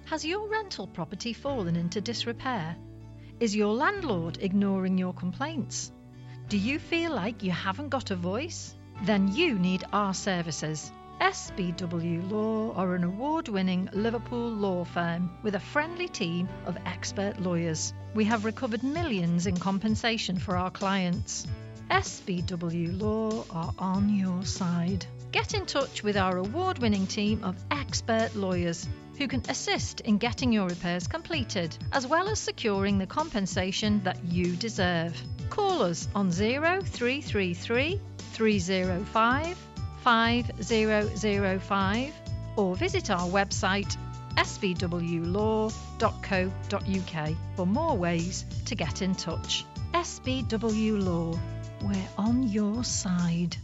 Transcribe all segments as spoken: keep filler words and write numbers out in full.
Has your rental property fallen into disrepair? Is your landlord ignoring your complaints? Do you feel like you haven't got a voice? Then you need our services. S B W Law are an award-winning Liverpool law firm with a friendly team of expert lawyers. We have recovered millions in compensation for our clients. S B W Law are on your side. Get in touch with our award-winning team of expert lawyers who can assist in getting your repairs completed, as well as securing the compensation that you deserve. Call us on zero three three three, three zero five, five zero zero five or visit our website s b w law dot co dot u k for more ways to get in touch. S B W Law, we're on your side.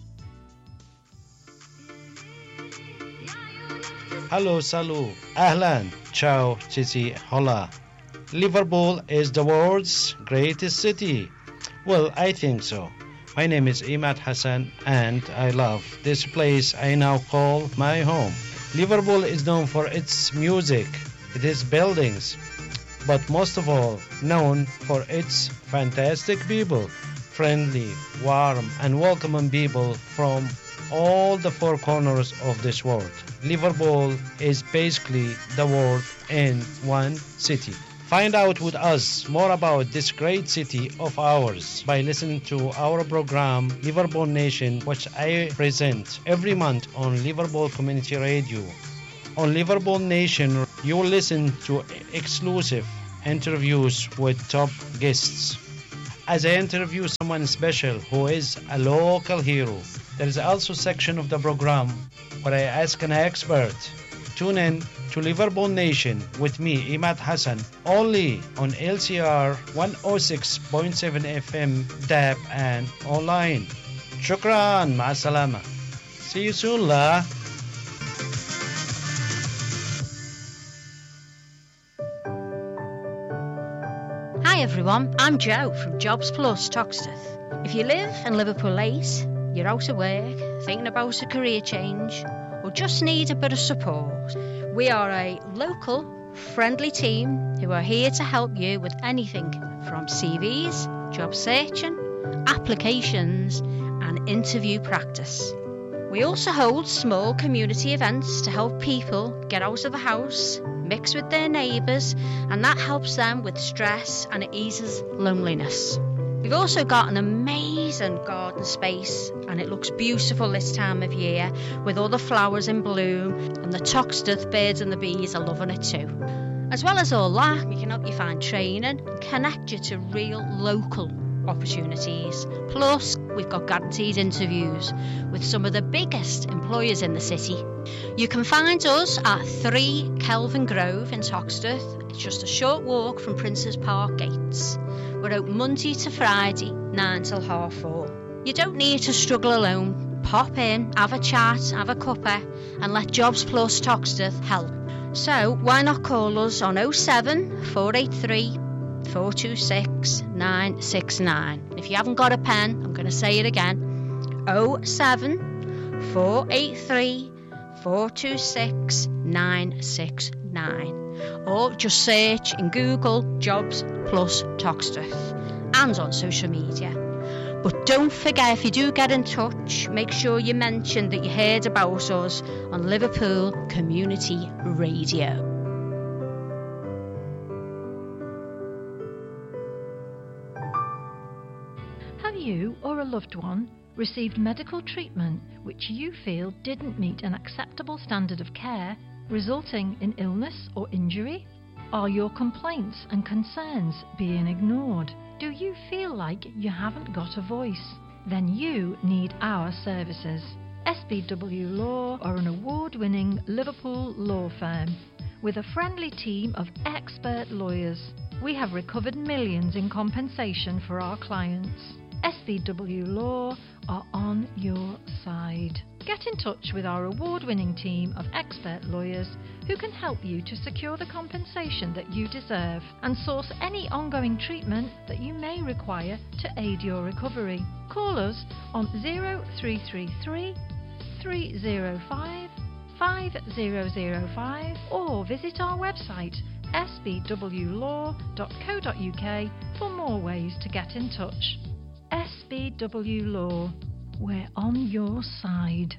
Hello, salut, ahlan, ciao, cici, hola. Liverpool is the world's greatest city. Well, I think so. My name is Imad Hassan and I love this place I now call my home. Liverpool is known for its music, its buildings, but most of all known for its fantastic people, friendly, warm and welcoming people from all the four corners of this world. Liverpool is basically the world in one city. Find out with us more about this great city of ours by listening to our program Liverpool Nation, which I present every month on Liverpool Community Radio. On Liverpool Nation, you will listen to exclusive interviews with top guests. As I interview someone special who is a local hero, there is also a section of the program where I ask an expert. Tune in to Liverpool Nation with me, Imad Hassan, only on L C R one oh six point seven F M, D A B and online. Shukran, ma'a salama. See you soon, la. Hi everyone, I'm Jo from Jobs Plus Toxteth. If you live in Liverpool eight, you're out of work, thinking about a career change, or just need a bit of support, we are a local, friendly team who are here to help you with anything from C Vs, job searching, applications and interview practice. We also hold small community events to help people get out of the house, mix with their neighbours, and that helps them with stress and it eases loneliness. We've also got an amazing garden space and it looks beautiful this time of year with all the flowers in bloom, and the Toxteth birds and the bees are loving it too. As well as all that, we can help you find training and connect you to real local opportunities. Plus, we've got guaranteed interviews with some of the biggest employers in the city. You can find us at three Kelvin Grove in Toxteth. It's just a short walk from Princes Park gates. We're open Monday to Friday, nine till half four. You don't need to struggle alone. Pop in, have a chat, have a cuppa, and let Jobs Plus Toxteth help. So why not call us on oh seven, four eight three, four two six, nine six nine. If you haven't got a pen, I'm going to say it again. oh seven, four eight three, four two six, nine six nine. Or just search in Google Jobs Plus Toxteth and on social media. But don't forget, if you do get in touch, make sure you mention that you heard about us on Liverpool Community Radio. Have you or a loved one received medical treatment which you feel didn't meet an acceptable standard of care, resulting in illness or injury? Are your complaints and concerns being ignored? Do you feel like you haven't got a voice? Then you need our services. S B W Law are an award-winning Liverpool law firm with a friendly team of expert lawyers. We have recovered millions in compensation for our clients. S B W Law are on your side. Get in touch with our award-winning team of expert lawyers who can help you to secure the compensation that you deserve and source any ongoing treatment that you may require to aid your recovery. Call us on zero three three three, three zero five, five zero zero five or visit our website s b w law dot co dot u k for more ways to get in touch. S B W Law, we're on your side.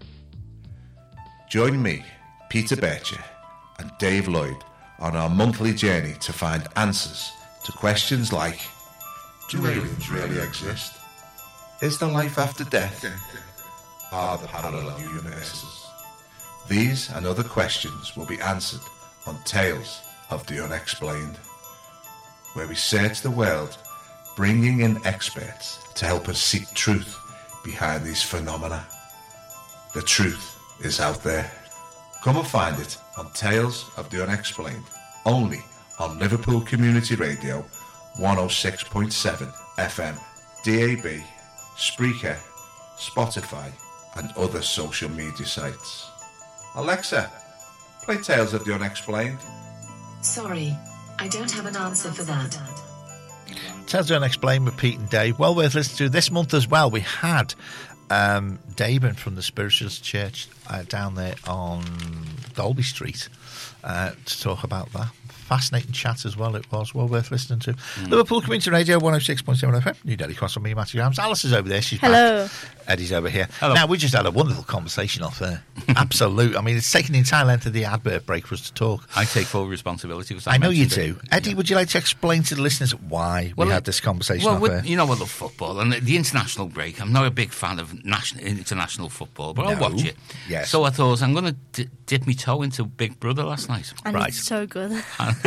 Join me, Peter Bircher, and Dave Lloyd on our monthly journey to find answers to questions like: do aliens really exist? Is there life after death? Are there parallel universes? These and other questions will be answered on Tales of the Unexplained, where we search the world, bringing in experts to help us seek truth behind these phenomena. The truth is out there. Come and find it on Tales of the Unexplained, only on Liverpool Community Radio one oh six point seven F M, D A B, Spreaker, Spotify and other social media sites. Alexa, play Tales of the Unexplained. Sorry, I don't have an answer for that. Tales of the Unexplained with Pete and Dave. Well worth listening to. This month as well, we had um, David from the Spiritualist Church uh, down there on Dolby Street uh, to talk about that. Fascinating chat as well it was. Well worth listening to. Mm. Liverpool Community Radio one oh six point seven F M. New Daily Cross on me, Matthew Grams. Alice is over there. She's Hello. back. Eddie's over here. Hello. Now, we just had a wonderful conversation off there. Absolute. I mean, it's taken the entire length of the advert break for us to talk. I take full responsibility. I, I know you do. It. Eddie, yeah. would you like to explain to the listeners why well, we had this conversation well, off with, there? you know, I love football and the, the international break. I'm not a big fan of national, international football, but no. I'll watch it. Yes. So I thought I'm going to d- dip my toe into Big Brother last night. And right. it's so good. and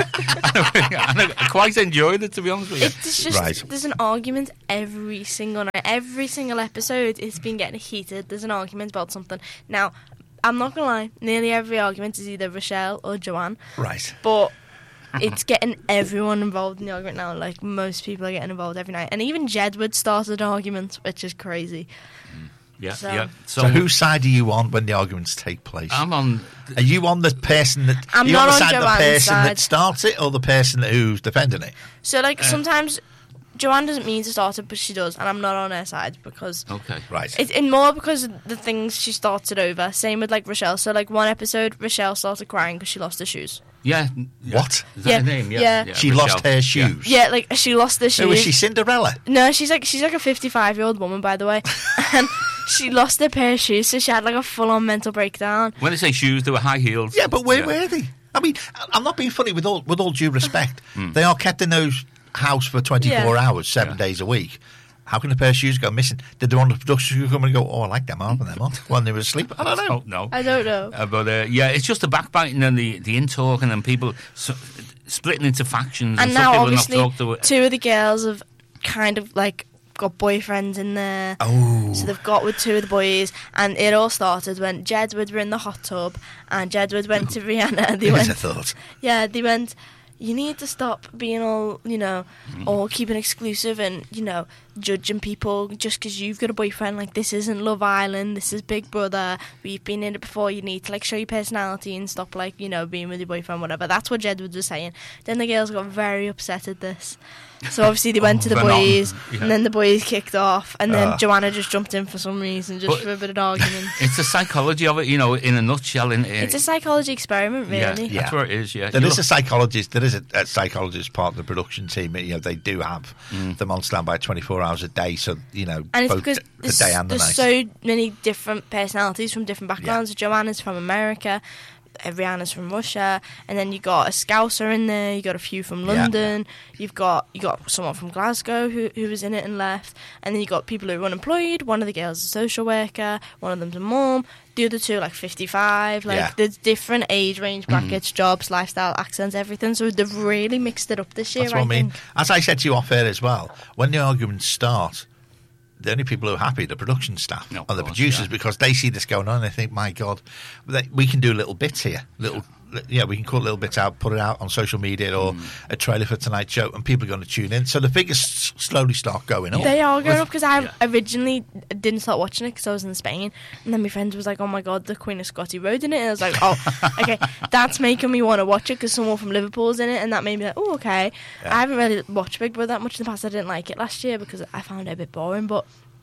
I, I quite enjoyed it, to be honest with you. It's just, right. There's an argument every single night. Every single episode, it's been getting heated. There's an argument about something. Now, I'm not going to lie, nearly every argument is either Rochelle or Joanne. Right. But it's getting everyone involved in the argument now. Like, most people are getting involved every night. And even Jedward started an argument, which is crazy. Yeah, So- yeah. So, whose side are you on when the arguments take place? I'm on. Are you on the person that? I'm are you not on the on side of the Joanne's person side. that starts it, or the person who's defending it? So, like, Uh, sometimes Joanne doesn't mean to start it, but she does. And I'm not on her side because... Okay. Right. It's in more because of the things she started over. Same with, like, Rochelle. So, like, one episode, Rochelle started crying because she lost her shoes. Yeah. yeah. What? Is that Yeah, her name? Yeah. yeah. yeah She Rochelle. lost her shoes. Yeah, like, she lost her shoes. Who was she, Cinderella? No, she's like she's like a fifty-five-year-old woman, by the way. And she lost her pair of shoes, so she had, like, a full-on mental breakdown. When they say shoes, they were high heels. Yeah, but where Yeah. were they? I mean, I'm not being funny. With all with all due respect, they are kept in those house for twenty-four Yeah. hours, seven Yeah. days a week. How can a pair of shoes go missing? Did the one of the production crew come and go, oh, I like them, I them on when they were asleep? I don't know. Oh, no. I don't know. Uh, but uh, yeah, it's just the backbiting and the the in talking and people so, splitting into factions. And And, now, some people obviously, not talk to it. two of the girls have kind of, like, got boyfriends in there. Oh. So they've got with two of the boys, and it all started when Jedward were in the hot tub, and Jedward went to Rihanna. They Here's went, a thought. yeah, they went, you need to stop being all, you know, all keeping exclusive and, you know, judging people just because you've got a boyfriend. Like, this isn't Love Island, this is Big Brother, we've been in it before, you need to, like, show your personality and stop, like, you know, being with your boyfriend, whatever. That's what Jedward was saying. Then the girls got very upset at this. So obviously they went to the They're not- boys, yeah. and then the boys kicked off, and then Ah. Joanna just jumped in for some reason, just But- for a bit of argument. It's the psychology of it, you know, in a nutshell. In, in It's a psychology experiment, yeah, really. Yeah. that's where it is. Yeah, There You is a look- psychologist. There is a, a psychologist part of the production team. You know, they do have Mm. them on standby twenty-four hours a day. So you know, And it's both because the there's, day and the there's night. so many different personalities from different backgrounds. Joanna's from America, uh, Rihanna's from Russia, and then you got a Scouser in there. You got a few from Yeah. London. You've got you got someone from Glasgow who who was in it and left, and then you got people who are unemployed. One of the girls is a social worker. One of them's a mum. The other two are like fifty-five. Like Yeah. there's different age range brackets, jobs, lifestyle, accents, everything. So they've really mixed it up this year. That's what I mean. think. As I said to you off air as well, when the arguments start, the only people who are happy are the production staff No, of and the course, producers yeah. because they see this going on and they think, my God, they, we can do little bits here. Little, yeah, we can cut little bits out, put it out on social media or Mm. a trailer for tonight's show, and people are going to tune in. So the figures s- slowly start going up. They are going With- up because I yeah. originally didn't start watching it because I was in Spain, and then my friend was like, "Oh my God, the Queen of Scotty rode in it," and I was like, "Oh, okay, that's making me want to watch it because someone from Liverpool's in it," and that made me like, "Oh, okay." Yeah. I haven't really watched Big Brother that much in the past. I didn't like it last year because I found it a bit boring, but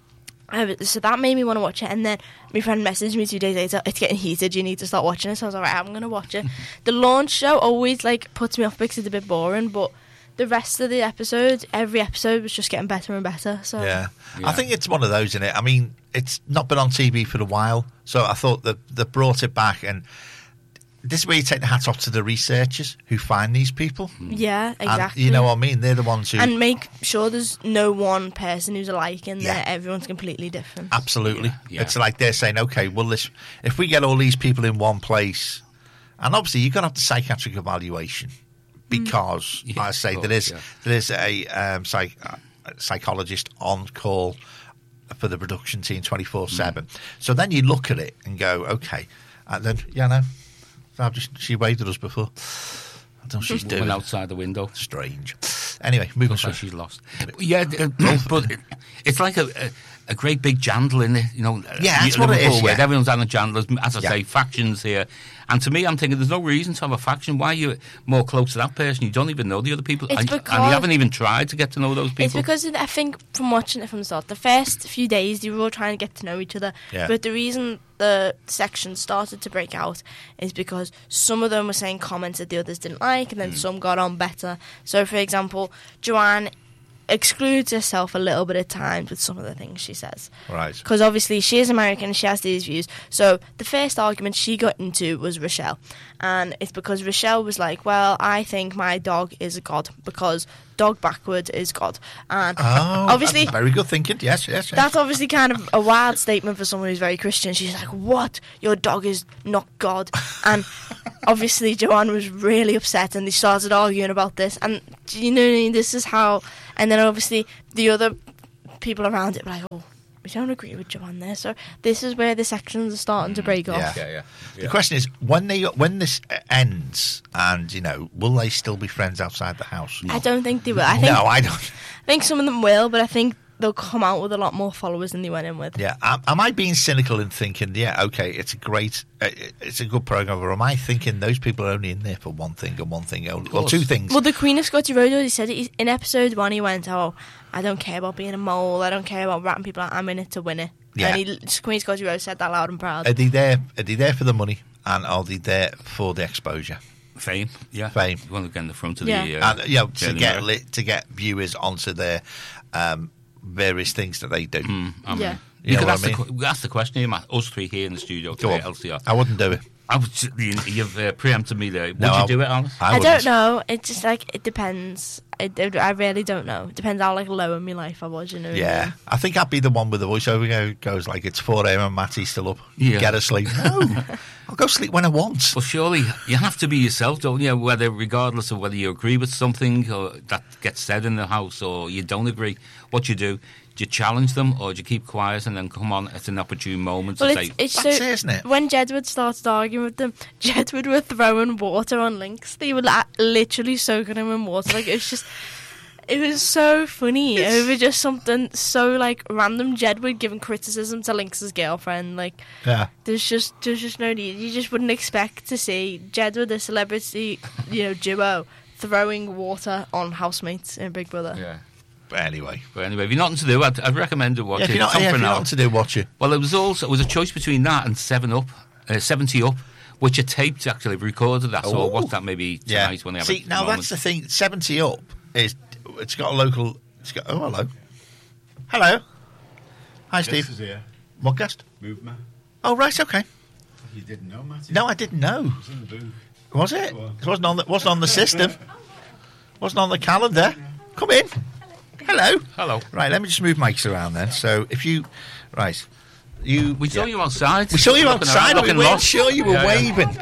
I was, so that made me want to watch it, and then my friend messaged me two days later, it's getting heated, you need to start watching it. So I was like, right, I'm going to watch it. The launch show always like puts me off because it's a bit boring, but the rest of the episodes, every episode was just getting better and better. So Yeah. Yeah. I think it's one of those, isn't it? I mean, it's not been on T V for a while, so I thought that they brought it back, and this is where you take the hat off to the researchers who find these people. yeah, exactly. And you know what I mean? They're the ones who... And make sure there's no one person who's alike in Yeah. there. Everyone's completely different. Absolutely. Yeah, yeah. It's like they're saying, okay, well, this, if we get all these people in one place, and obviously you've got to have the psychiatric evaluation because, Yeah, like I say, of there course, is yeah. there is a um, psych, uh, psychologist on call for the production team twenty-four seven. So then you look at it and go, okay, and then, yeah, no, I've just, she waved at us before. I don't know what she's doing. Went outside the window. Strange. Anyway, move on. Looks like swiftly. she's lost. Yeah, uh, but it, it's like a, a, a great big jandle in it, you know. Yeah, that's uh, what it Liverpool is, with. yeah. Everyone's on a jandle. As I Yeah. say, factions here. And to me, I'm thinking there's no reason to have a faction. Why are you more close to that person? You don't even know the other people. It's and, and because- you haven't even tried to get to know those people. It's because I think from watching it from the start, the first few days they were all trying to get to know each other. Yeah. But the reason the section started to break out is because some of them were saying comments that the others didn't like, and then some got on better. So, for example, Joanne excludes herself a little bit at times with some of the things she says. Right. Because obviously she is American and she has these views. So the first argument she got into was Rochelle. And it's because Rochelle was like, well, I think my dog is a god because dog backward is God. And Oh, obviously... very good thinking. Yes, yes, yes. That's obviously kind of a wild statement for someone who's very Christian. She's like, what? Your dog is not God. And obviously Joanne was really upset and they started arguing about this. And, you know what I mean? This is how... And then obviously the other people around it were like, oh, we don't agree with Joanne there. So this is where the sections are starting to break off. Yeah. yeah, yeah. The question is, when they when this ends, and you know, will they still be friends outside the house? I don't think they will. I think, no, I don't. I think some of them will, but I think they'll come out with a lot more followers than they went in with. Yeah, am, am I being cynical in thinking, yeah, okay, it's a great, uh, it's a good program, or am I thinking those people are only in there for one thing and one thing only, well, two things? Well, the Queen of Scotty Road, he said it, in episode one, he went, oh, I don't care about being a mole, I don't care about ratting people out, I'm in it to win it. Yeah. And he, Queen of Scotty Road said that loud and proud. Are they there? Are they there for the money, and are they there for the exposure? Fame, yeah. Fame. You want to get in the front of Yeah. the... Uh, And you know, to Daily get Mirror. li- to get viewers onto their um, various things that they do. Mm, I mean, Yeah. You You know could what ask, I the, mean? que- we asked the question here, Matt, us three here in the studio Go today, on. L C R. I wouldn't do it. I would, you, you've uh, preempted me there. Would No, you I- do it, Alice? I, I wouldn't. don't know. It's just like, it depends. I, I really don't know. It depends how like low in my life I was, you know. what I Yeah, mean? I think I'd be the one with the voiceover go, goes like, it's four a.m. and Matty's still up. Yeah. Get her sleep. No, I'll go sleep when I want. Well, surely you have to be yourself, don't you? Whether, regardless of whether you agree with something or that gets said in the house or you don't agree, what you do, do you challenge them or do you keep quiet and then come on at an opportune moment Well, to it's, say, it's That's so, it, isn't it? When Jedward started arguing with them, Jedward were throwing water on Lynx. They were like, literally soaking him in water. Like, it was just... It was so funny over just something so like random. Jedward giving criticism to Lynx's girlfriend. Like, Yeah. there's just there's just no need. You just wouldn't expect to see Jedward, the celebrity, you know, duo, throwing water on housemates in Big Brother. yeah. But anyway. But anyway, if you've nothing to do, I'd, I'd recommend to watch Yeah, if it. you're not, It's on yeah, for if an you're hour. not to do, watch it. Well, it was also it was a choice between that and Seven Up, uh, Seventy Up, which are taped actually, recorded that. So I'll watch that maybe Yeah. tonight when they have See, a now moment. that's the thing. seventy up is, it's got a local, it's got, oh, hello. Hello. Hi, Steve. This is here. What guest? Movement. Oh, right, okay. You didn't know, Matty? No, I didn't know. It's in the booth. Was it? Go on. It wasn't on the, wasn't on the system. Wasn't on the calendar. Come in. Hello. Hello. Right, let me just move mics around then. So if you, right, you. We saw yeah. you outside. We saw you Looking outside. around, We looking weren't lost. sure you were Yeah, yeah. waving.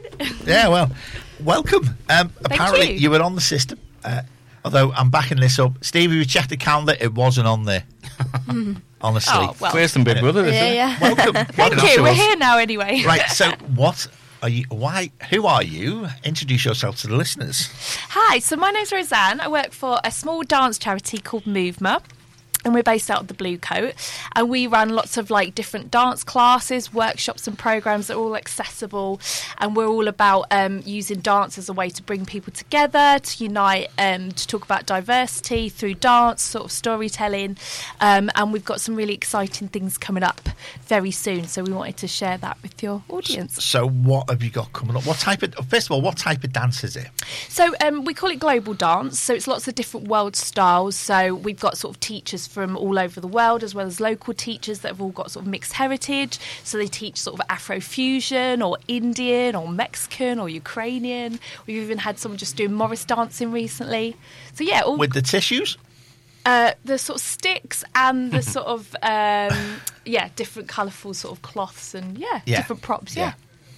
Yeah, well, welcome. Um, apparently, you. you were on the system. Uh, although I'm backing this up. Steve, if you checked the calendar, it wasn't on there. Honestly. Oh, well. Worse than Big Brother, isn't Yeah, it? yeah. Welcome. Thank welcome you. to We're us. here now anyway. Right. So, what are you? Why? Who are you? Introduce yourself to the listeners. Hi, so my name's Roseanne. I work for a small dance charity called Movement. and we're based out of the Blue Coat, and we run lots of like different dance classes, workshops and programs that are all accessible, and we're all about um, using dance as a way to bring people together, to unite, um, to talk about diversity through dance, sort of storytelling, um, and we've got some really exciting things coming up very soon, so we wanted to share that with your audience. So what have you got coming up? What type of, first of all, what type of dance is it? So um, we call it global dance, so it's lots of different world styles, so we've got sort of teachers from all over the world as well as local teachers that have all got sort of mixed heritage, so they teach sort of Afrofusion or Indian or Mexican or Ukrainian. We've even had someone just doing Morris dancing recently. So yeah, all with the tissues? Uh, the sort of sticks and the sort of um, yeah, different colourful sort of cloths and yeah, Yeah. different props. Yeah.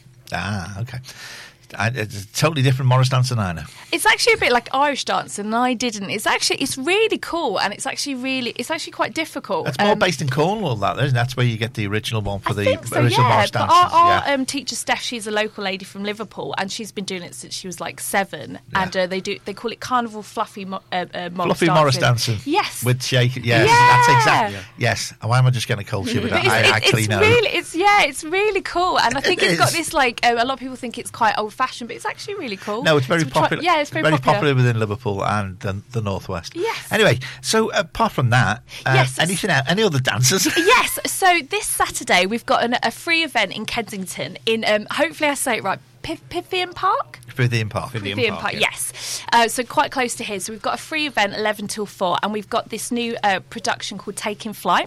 Ah, okay. And it's a totally different Morris dance than I know. It's actually a bit like Irish dancing, and I didn't. It's actually it's really cool, and it's actually really it's actually quite difficult. That's more Um, based in Cornwall, that isn't it? That's where you get the original one for I the think so, original yeah. Morris But dances. our, our yeah. um, teacher Steph, she's a local lady from Liverpool, and she's been doing it since she was like seven. And uh, they do they call it Carnival Fluffy Mo- uh, uh, Morris Fluffy dancing. Morris dancing. Yes. With shake. Yes, Yeah. that's exactly. Yes. Why am I just getting a culture with But that? it's, I it's, actually it's know. really, it's yeah, it's really cool, and I think It it's got is. this like um, a lot of people think it's quite old fashioned, but it's actually really cool. No, it's very So we try- popular. yeah, it's very, popular. within Liverpool and the, the Northwest. Yes. Anyway, so apart from that, uh, Yes. anything else? Any other dances? Yes, so this Saturday we've got an, a free event in Kensington in um, hopefully I say it right, Py- Pythian Park. For the Park. Pythian Park, yes. Uh, so quite close to here. So we've got a free event eleven till four, and we've got this new uh, production called Taking Flight.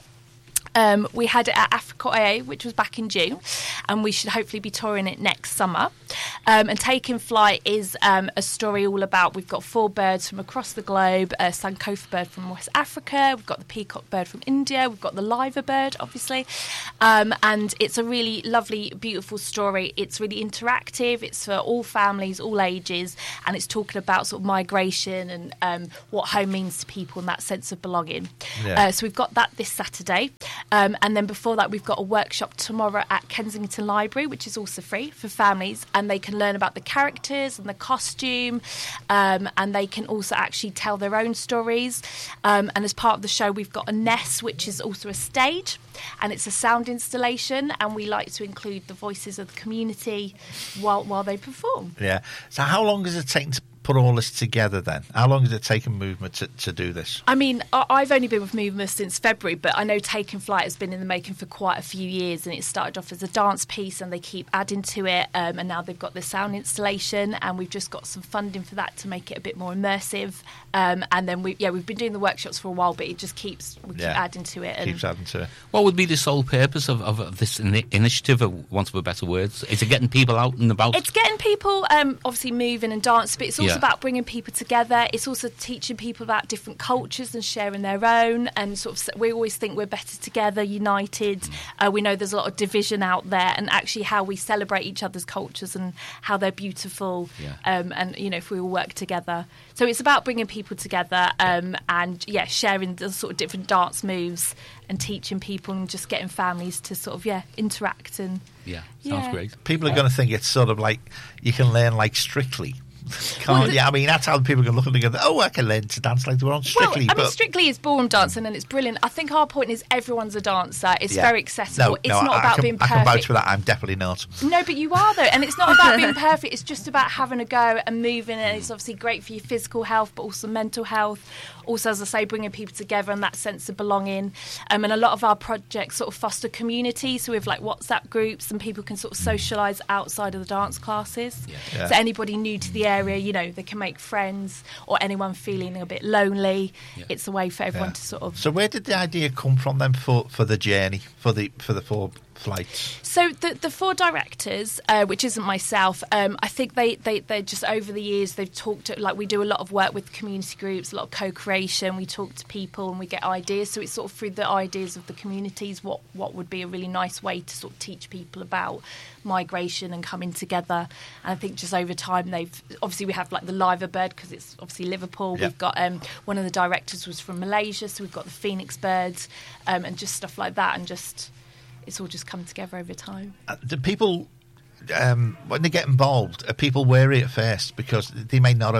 Um, we had it at Africa I A, which was back in June, and we should hopefully be touring it next summer. Um, and Taking Flight is um, a story all about, we've got four birds from across the globe, a Sankofa bird from West Africa, we've got the peacock bird from India, we've got the liver bird, obviously. Um, and it's a really lovely, beautiful story. It's really interactive, it's for all families, all ages, and it's talking about sort of migration and um, what home means to people and that sense of belonging. Yeah. Uh, so we've got that this Saturday. Um, and then before that, we've got a workshop tomorrow at Kensington Library, which is also free for families, and they can learn about the characters and the costume, um, and they can also actually tell their own stories. Um, and as part of the show, we've got a Ness, which is also a stage, and it's a sound installation, and we like to include the voices of the community while while they perform. Yeah. So how long has it taken to put all this together then? How long has it taken Movement to, to do this? I mean, I- I've only been with Movement since February, but I know Taking Flight has been in the making for quite a few years, and it started off as a dance piece, and they keep adding to it, um, and now they've got the sound installation, and we've just got some funding for that to make it a bit more immersive. Um, and then we, yeah, we've been doing the workshops for a while, but it just keeps we keep Yeah. adding to it. And Keeps adding to it. What would be the sole purpose of, of, of this ini initiative, for want of a better words? Is it getting people out and about? It's getting people um, obviously moving and dancing, but it's also Yeah. about bringing people together. It's also teaching people about different cultures and sharing their own. And sort of, we always think we're better together, united. Uh, we know there's a lot of division out there, and actually how we celebrate each other's cultures and how they're beautiful. Yeah. Um, and you know, if we all work together, so it's about bringing people together um, and yeah, sharing the sort of different dance moves and teaching people and just getting families to sort of yeah interact and Yeah, sounds Yeah. great. People are going to think it's sort of like you can learn like Strictly. Can't Well, you? I mean, that's how people can look at it and go, oh, I can learn to dance like they were on Strictly. Well, I mean, but Strictly is ballroom dancing and it's brilliant. I think our point is everyone's a dancer. It's Yeah. very accessible. No, it's no, not I, about I can, being I perfect. can vouch for that. I'm definitely not. No, but you are though, and it's not about being perfect. It's just about having a go and moving, and it's obviously great for your physical health, but also mental health. Also, as I say, bringing people together and that sense of belonging. Um, and a lot of our projects sort of foster community. So we have like WhatsApp groups, and people can sort of socialise outside of the dance classes. Yeah. So anybody new to the area, you know, they can make friends, or anyone feeling a bit lonely. Yeah. It's a way for everyone Yeah. to sort of. So where did the idea come from then for, for the journey, for the for the four flights? So the the four directors, uh, which isn't myself, um, I think they they they just over the years they've talked, like we do a lot of work with community groups, a lot of co-creation. We talk to people and we get ideas. So it's sort of through the ideas of the communities what what would be a really nice way to sort of teach people about migration and coming together. And I think just over time they've obviously we have like the liver bird because it's obviously Liverpool. Yep. We've got um, one of the directors was from Malaysia, so we've got the phoenix birds um, and just stuff like that, and just. It's all just come together over time. Uh, do people, um, when they get involved, are people wary at first because they may not have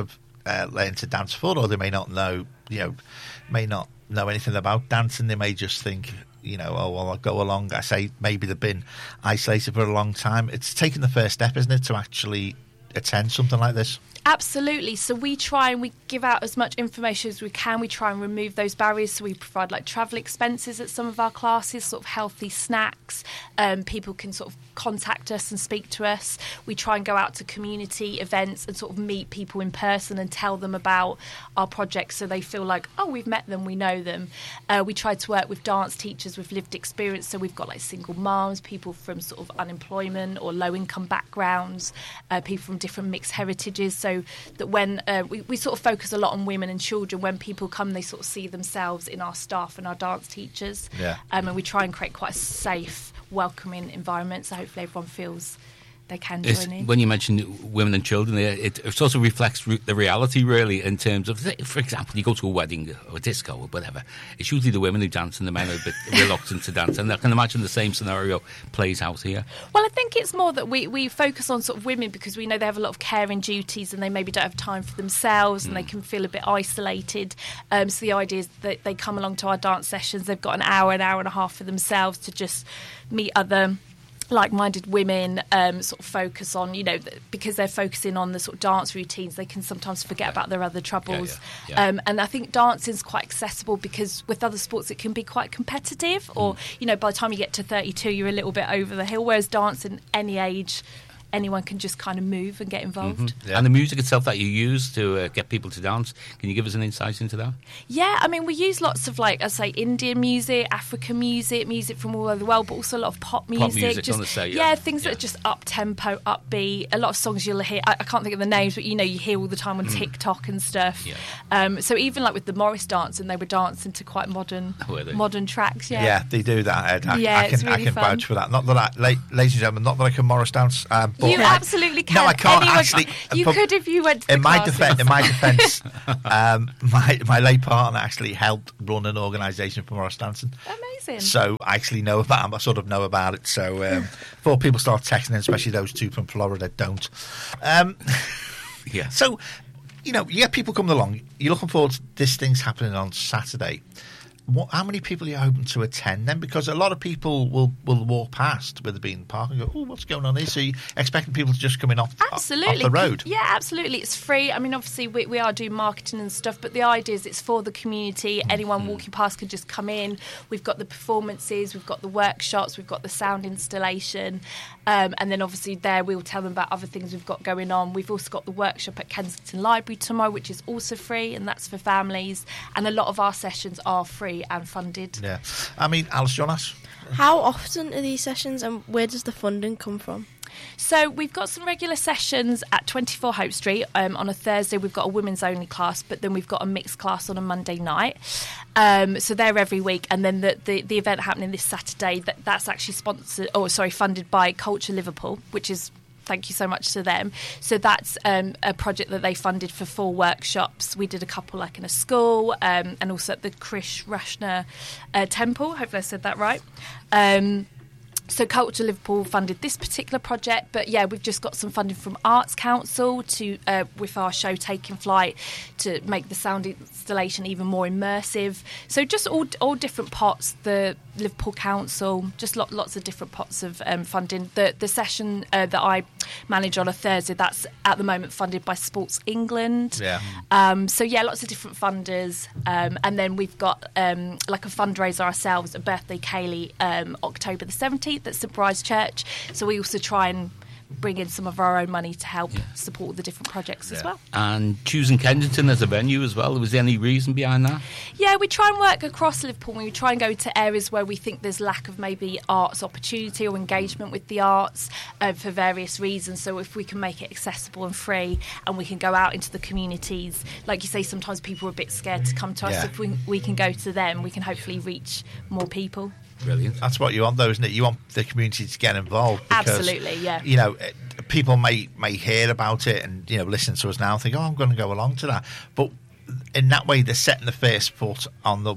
uh, learn to dance for, or they may not know, you know, may not know anything about dancing. They may just think, you know, oh, well, I'll go along. I say maybe they've been isolated for a long time. It's taking the first step, isn't it, to actually attend something like this? Absolutely. So we try and we give out as much information as we can. We try and remove those barriers. So we provide like travel expenses at some of our classes, sort of healthy snacks. Um, people can sort of contact us and speak to us. We try and go out to community events and sort of meet people in person and tell them about our projects so they feel like, oh, we've met them, we know them. Uh, we try to work with dance teachers with lived experience. So we've got like single mums, people from sort of unemployment or low income backgrounds, uh, people from different mixed heritages. So that when uh, we, we sort of focus a lot on women and children, when people come, they sort of see themselves in our staff and our dance teachers. Yeah. Um, and we try and create quite a safe, welcoming environment, so hopefully everyone feels they can It's, join in. when you mention women and children, it, it sort of reflects re- the reality, really, in terms of, for example, you go to a wedding or a disco or whatever, it's usually the women who dance and the men are a bit reluctant to dance, and I can imagine the same scenario plays out here. Well, I think it's more that we, we focus on sort of women because we know they have a lot of caring duties and they maybe don't have time for themselves, and mm. they can feel a bit isolated. Um, so the idea is that they come along to our dance sessions, they've got an hour, an hour and a half for themselves to just meet other like-minded women, um, sort of focus on, you know, because they're focusing on the sort of dance routines, they can sometimes forget about their other troubles. Yeah, yeah, yeah. Um, and I think dancing is quite accessible because with other sports it can be quite competitive, or, mm. you know, by the time you get to thirty-two, you're a little bit over the hill, whereas dancing, any age, anyone can just kind of move and get involved. Mm-hmm. Yeah. And the music itself that you use to uh, get people to dance, can you give us an insight into that? Yeah, I mean, we use lots of, like, I say, Indian music, African music, music from all over the world, but also a lot of pop music. Pop music, just, on the say, yeah. yeah. things yeah. that are just up-tempo, upbeat. A lot of songs you'll hear, I, I can't think of the names, but, you know, you hear all the time on mm. TikTok and stuff. Yeah. Um, so even, like, with the Morris dancing, they were dancing to quite modern modern tracks, yeah. Yeah, they do that, Ed. I, yeah, I can, it's really I can fun. vouch for that. Not that I, ladies and gentlemen, not that I can Morris dance. Uh, but you I, absolutely can. No, I can't Anyone actually. Can. You but could if you went to the in my classes. defense. In my defence, um, my my late partner actually helped run an organisation for Morris dancing. Amazing. So I actually know about. I sort of know about it. So um, before people start texting in, especially those two from Florida, don't. Um, yeah. So you know, you get people coming along. You're looking forward to this thing's happening on Saturday. What, how many people are you hoping to attend then? Because a lot of people will, will walk past with the Bean Park and go, oh, what's going on here? So you're expecting people to just come in off, absolutely. off the road? Yeah, absolutely. It's free. I mean, obviously, we, we are doing marketing and stuff, but the idea is it's for the community. Mm-hmm. Anyone walking past can just come in. We've got the performances, we've got the workshops, we've got the sound installation. Um, and then, obviously, there we'll tell them about other things we've got going on. We've also got the workshop at Kensington Library tomorrow, which is also free, and that's for families. And a lot of our sessions are free and funded. Yeah. I mean, Alice, Jonas? How often are these sessions and where does the funding come from? So we've got some regular sessions at twenty-four Hope Street. Um, on a Thursday, we've got a women's only class, but then we've got a mixed class on a Monday night. Um, so they're every week. And then the, the, the event happening this Saturday, that, that's actually sponsored, or sorry, funded by Culture Liverpool, which is thank you so much to them. So that's um, a project that they funded for four workshops. We did a couple like in a school um, and also at the Krish Rashna uh, Temple. Hopefully I said that right. Um, So Culture Liverpool funded this particular project, but yeah, we've just got some funding from Arts Council to uh, with our show Taking Flight to make the sound installation even more immersive. So just all all different pots. The Liverpool Council, just lot, lots of different pots of um, funding. The the session uh, that I manage on a Thursday, that's at the moment funded by Sports England. Yeah. Um, so yeah, lots of different funders, um, and then we've got um, like a fundraiser ourselves, a birthday Kaylee, um, October the seventeenth at St Bride's Church. So we also try and bring in some of our own money to help yeah. support the different projects yeah. as well. And choosing Kensington as a venue as well, was there any reason behind that? Yeah, we try and work across Liverpool. We try and go to areas where we think there's lack of maybe arts opportunity or engagement with the arts uh, for various reasons. So if we can make it accessible and free and we can go out into the communities, like you say, sometimes people are a bit scared to come to us. Yeah. If we, we can go to them, we can hopefully reach more people. Brilliant. That's what you want, though, isn't it? You want the community to get involved. Because, absolutely, yeah. You know, people may may hear about it and, you know, listen to us now and think, oh, I'm going to go along to that. But in that way, they're setting the first foot on the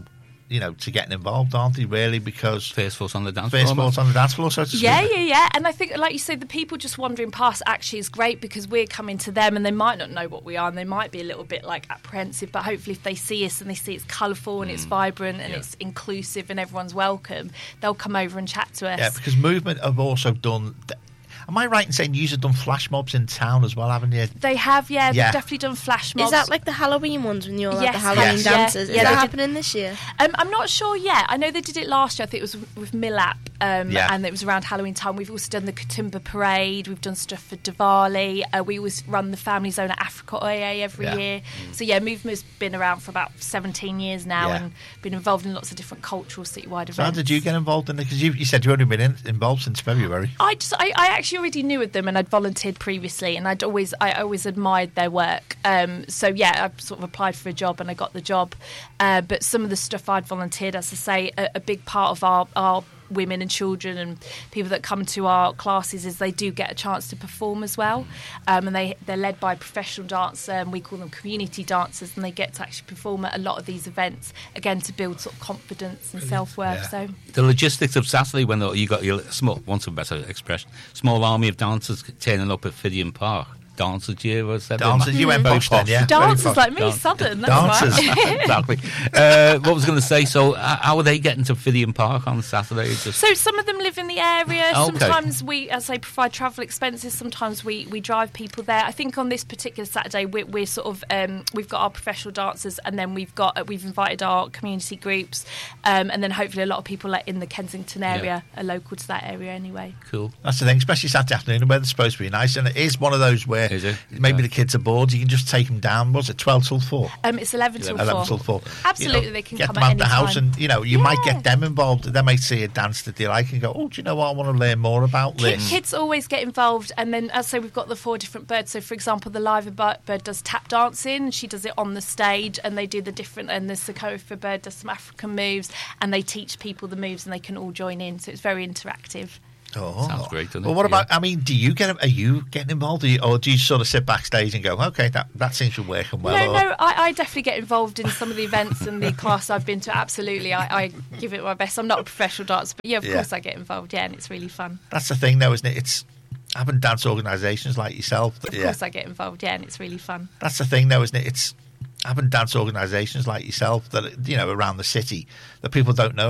you know, to getting involved, aren't they? Really, because first foot on the dance first floor. foot on the dance floor, so to speak. Yeah, yeah, yeah. And I think, like you say, the people just wandering past actually is great because we're coming to them and they might not know what we are and they might be a little bit like apprehensive, but hopefully if they see us and they see it's colourful and Mm. it's vibrant and Yeah. it's inclusive and everyone's welcome, they'll come over and chat to us. Yeah, because Movement have also done. Am I right in saying you have done flash mobs in town as well, haven't you? They have, yeah, Yeah. they've definitely done flash mobs. Is that like the Halloween ones when you all Yes, have the Halloween yes. dances? Yeah, Is yeah, that they did- happening this year? Um, I'm not sure yet. I know they did it last year. I think it was with Millap, um, Yeah. and it was around Halloween time. We've also done the Katoomba Parade. We've done stuff for Diwali. Uh, we always run the Family Zone at Africa O A every Yeah. year. So yeah, Movement's been around for about seventeen years now Yeah. and been involved in lots of different cultural citywide events. So how did you get involved in it? Because you, you said you've only been in, involved since February. I just, I, I actually already knew of them and I'd volunteered previously and I'd always, I always admired their work. Um, so yeah, I sort of applied for a job and I got the job. Uh, but some of the stuff I'd volunteered, as I say, a, a big part of our, our women and children and people that come to our classes is they do get a chance to perform as well, um, and they they're led by a professional dancer and we call them community dancers, and they get to actually perform at a lot of these events again to build sort of confidence and self-worth. Yeah. So The logistics of Saturday when you got your small, want a better expression, small army of dancers turning up at Fidian Park. Dancers, you were said Dancers, you went posh then, yeah. dancers like me, Dance- Southern, that's Dancers. right. Exactly. Uh, what was I going to say? So, uh, how are they getting to Fidian Park on Saturday? Just So some of them live in the area. Okay. Sometimes we, as I provide travel expenses. Sometimes we, we drive people there. I think on this particular Saturday, we're, we're sort of um, we've got our professional dancers, and then we've got uh, we've invited our community groups, um, and then hopefully a lot of people like in the Kensington area are local to that area anyway. cool. That's the thing, especially Saturday afternoon, the weather's supposed to be nice, and it is one of those where Is it? maybe Yeah. the kids are bored, you can just take them down. Was it twelve till four? Um, it's eleven till eleven four. till four. Absolutely, You know, they can get come them at out any the house, time. and you know you might Yeah. get them involved. They may see a dance that they like and go, "Oh, do you know what? I want to learn more about Kid, this." kids always get involved, and then as I say, we've got the four different birds. So, for example, the live bird, bird does tap dancing, and she does it on the stage, and they do the different. And the Sokofa bird does some African moves, and they teach people the moves, and they can all join in. So it's very interactive. Oh. Sounds great, doesn't Well, it? what about? Yeah. I mean, do you get? Are you getting involved, or, you, or do you sort of sit backstage and go, "Okay, that that seems to be working well"? no, or- no, I, I definitely get involved in some of the events and the class I've been to. Absolutely, I, I give it my best. I'm not a professional dancer, but yeah, of Yeah. course I get involved. Yeah, and it's really fun. That's the thing, though, isn't it? It's having dance organisations like yourself. That, Of course I get involved. Yeah, and it's really fun. That's the thing, though, isn't it? It's having dance organisations like yourself that you know around the city that people don't know